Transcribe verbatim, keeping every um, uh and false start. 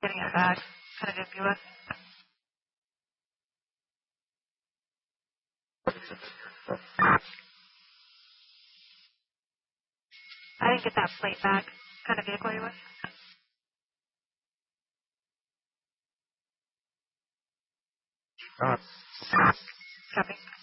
getting it back. Kind of ambiguous. I didn't get that plate back. What kind of vehicle are you with? Uh, Copy.